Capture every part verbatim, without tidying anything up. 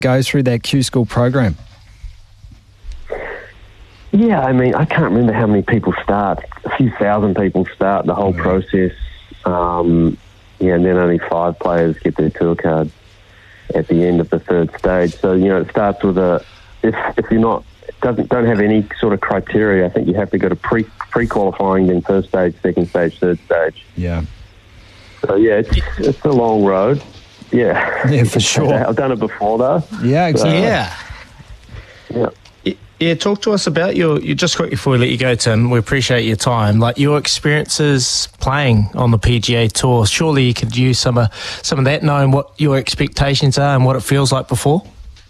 go through that Q School program? Yeah, I mean, I can't remember how many people start. A few thousand people start the whole process. Um, yeah, and then only five players get their tour card at the end of the third stage. So, you know, it starts with a, if if you're not, doesn't don't have any sort of criteria, I think you have to go to pre, pre-qualifying, then first stage, second stage, third stage. Yeah. So, yeah, it's, it's a long road. Yeah. Yeah, for sure. I've done it before, though. Yeah, exactly. So, Yeah. yeah. Yeah, talk to us about your, you just quickly before we let you go, Tim, we appreciate your time, like your experiences playing on the P G A Tour. Surely you could use some of, some of that, knowing what your expectations are and what it feels like before?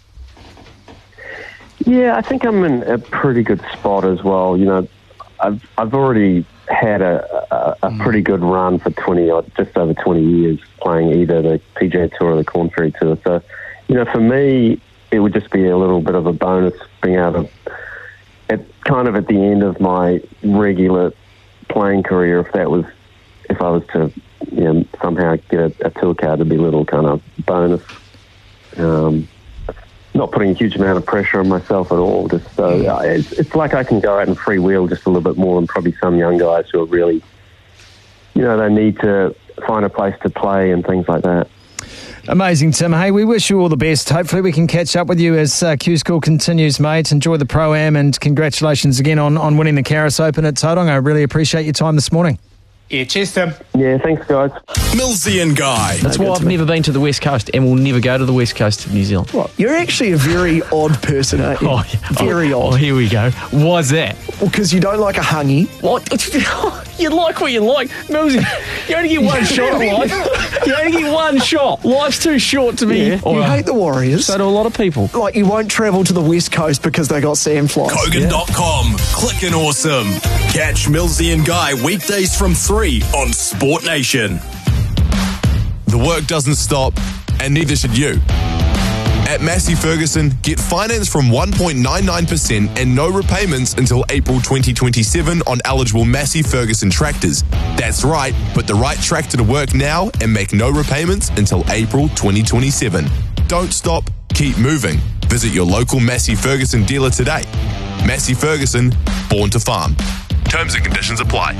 Yeah, I think I'm in a pretty good spot as well. You know, I've I've already had a, a, a pretty good run for twenty, just over twenty years playing either the P G A Tour or the Korn Ferry Tour. So, you know, for me, it would just be a little bit of a bonus being able to, at kind of at the end of my regular playing career, if that was, if I was to, you know, somehow get a, a tour card, it'd be a little kind of bonus. Um, not putting a huge amount of pressure on myself at all. Just so uh, it's, it's like I can go out and freewheel just a little bit more than probably some young guys who are really, you know, they need to find a place to play and things like that. Amazing, Tim. Hey, we wish you all the best. Hopefully we can catch up with you as uh, Q School continues, mate. Enjoy the Pro-Am and congratulations again on, on winning the Caris Open at Tauranga. I really appreciate your time this morning. Yeah, cheers, Tim. Yeah, thanks, guys. Millsy and Guy. That's why I've never been to the West Coast and will never go to the West Coast of New Zealand. What? You're actually a very odd person, aren't you? Oh, yeah. Very oh, odd. Oh, here we go. Why's that? Well, because you don't like a hungy. What? You like what you like. Millsy, you only get one shot at life. You only get one shot. Life's too short to be... Yeah. Oh, you hate the Warriors. So do a lot of people. Like, you won't travel to the West Coast because they got sandflies. Kogan dot com. Clickin' awesome. Catch Millsy and Guy weekdays from three on Sport Nation. The work doesn't stop, and neither should you. At Massey Ferguson, get finance from one point nine nine percent and no repayments until April twenty twenty-seven on eligible Massey Ferguson tractors. That's right, put the right tractor to work now and make no repayments until April twenty twenty-seven. Don't stop, keep moving. Visit your local Massey Ferguson dealer today. Massey Ferguson, born to farm. Terms and conditions apply.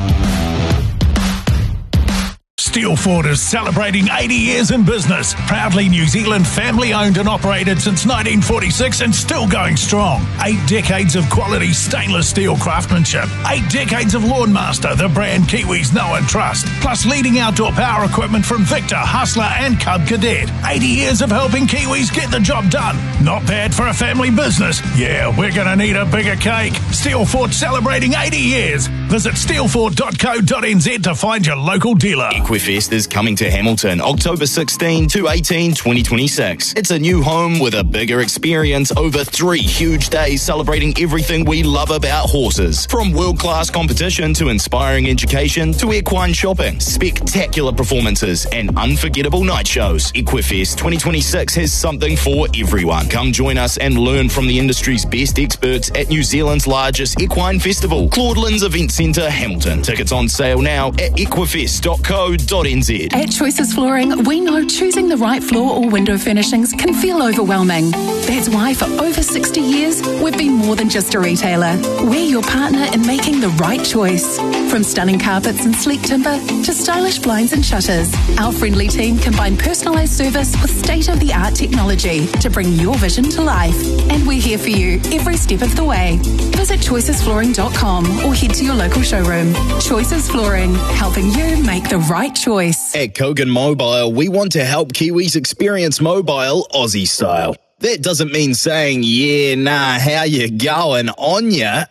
Steelford is celebrating eighty years in business. Proudly New Zealand family-owned and operated since nineteen forty-six and still going strong. Eight decades of quality stainless steel craftsmanship. Eight decades of Lawnmaster, the brand Kiwis know and trust. Plus leading outdoor power equipment from Victor, Hustler and Cub Cadet. eighty years of helping Kiwis get the job done. Not bad for a family business. Yeah, we're going to need a bigger cake. Steelford celebrating eighty years. Visit steelford dot co dot n z to find your local dealer. Equifest is coming to Hamilton October sixteenth to eighteenth, twenty twenty-six. It's a new home with a bigger experience over three huge days celebrating everything we love about horses. From world-class competition to inspiring education to equine shopping, spectacular performances and unforgettable night shows. Equifest twenty twenty-six has something for everyone. Come join us and learn from the industry's best experts at New Zealand's largest equine festival, Claudelands Event Centre, Hamilton. Tickets on sale now at equifest dot co dot n z. At Choices Flooring, we know choosing the right floor or window furnishings can feel overwhelming. That's why for over sixty years, we've been more than just a retailer. We're your partner in making the right choice. From stunning carpets and sleek timber to stylish blinds and shutters, our friendly team combine personalised service with state-of-the-art technology to bring your vision to life. And we're here for you every step of the way. Visit choices flooring dot com or head to your local showroom. Choices Flooring, helping you make the right choice. At Kogan Mobile, we want to help Kiwis experience mobile Aussie style. That doesn't mean saying, yeah, nah, how you going on ya?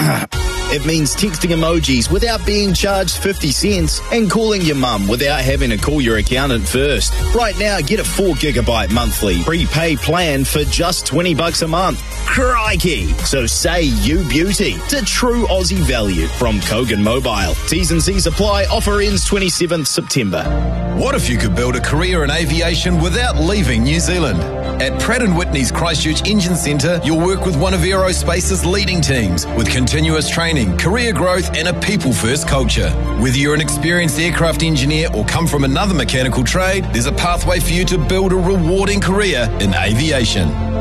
It means texting emojis without being charged fifty cents and calling your mum without having to call your accountant first. Right now, get a four gigabyte monthly prepay plan for just twenty bucks a month. Crikey! So say you beauty to true Aussie value from Kogan Mobile. T's and C's apply. Offer ends twenty-seventh September. What if you could build a career in aviation without leaving New Zealand? At Pratt and Whitney's Christchurch Engine Centre, you'll work with one of aerospace's leading teams with continuous training training, career growth, and a people-first culture. Whether you're an experienced aircraft engineer or come from another mechanical trade, there's a pathway for you to build a rewarding career in aviation.